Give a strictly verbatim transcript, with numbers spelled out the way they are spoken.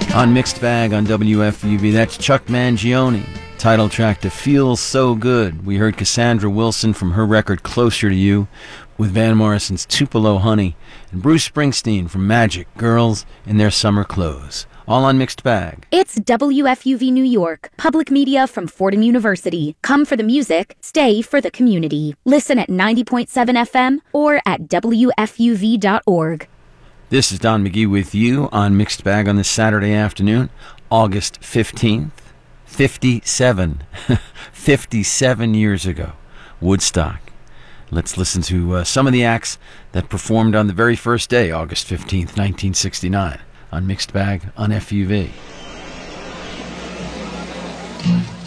On Mixed Bag on W F U V, that's Chuck Mangione. Title track to Feel So Good. We heard Cassandra Wilson from her record Closer to You with Van Morrison's Tupelo Honey, and Bruce Springsteen from Magic, Girls in Their Summer Clothes. All on Mixed Bag. It's W F U V New York, public media from Fordham University. Come for the music, stay for the community. Listen at ninety point seven F M or at W F U V dot org. This is Don McGee with you on Mixed Bag on this Saturday afternoon, August fifteenth. fifty-seven. fifty-seven years ago. Woodstock. Let's listen to uh, some of the acts that performed on the very first day, August fifteenth, nineteen sixty-nine, on Mixed Bag on F U V.